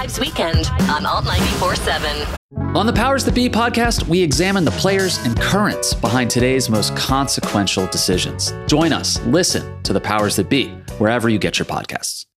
Lives Weekend on Alt 94.7. On the Powers That Be podcast, we examine the players and currents behind today's most consequential decisions. Join us, listen to the Powers That Be, wherever you get your podcasts.